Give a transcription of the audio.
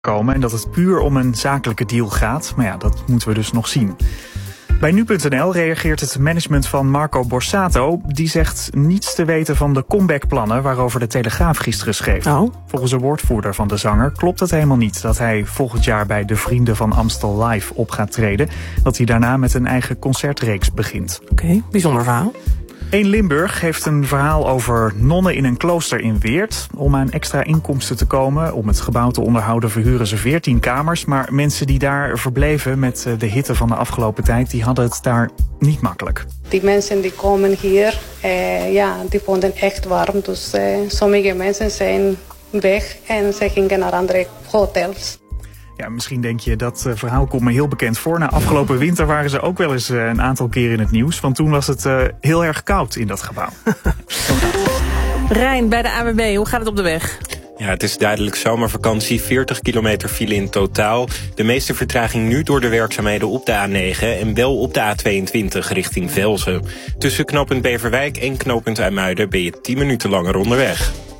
komen en dat het puur om een zakelijke deal gaat. Maar ja, dat moeten we dus nog zien. Bij nu.nl reageert het management van Marco Borsato. Die zegt niets te weten van de comebackplannen waarover de Telegraaf gisteren schreef. Oh. Volgens een woordvoerder van de zanger klopt het helemaal niet dat hij volgend jaar bij de Vrienden van Amstel Live op gaat treden. Dat hij daarna met een eigen concertreeks begint. Oké, bijzonder verhaal. 1 Limburg heeft een verhaal over nonnen in een klooster in Weert. Om aan extra inkomsten te komen, om het gebouw te onderhouden, verhuren ze 14 kamers. Maar mensen die daar verbleven met de hitte van de afgelopen tijd, die hadden het daar niet makkelijk. Die mensen die komen hier, die vonden het echt warm. Dus sommige mensen zijn weg en ze gingen naar andere hotels. Ja, misschien denk je, dat verhaal komt me heel bekend voor. Na afgelopen winter waren ze ook wel eens een aantal keer in het nieuws. Want toen was het heel erg koud in dat gebouw. Rijn, bij de ANWB, hoe gaat het op de weg? Ja, het is duidelijk zomervakantie, 40 kilometer file in totaal. De meeste vertraging nu door de werkzaamheden op de A9 en wel op de A22 richting Velzen. Tussen knooppunt Beverwijk en knooppunt IJmuiden ben je 10 minuten langer onderweg.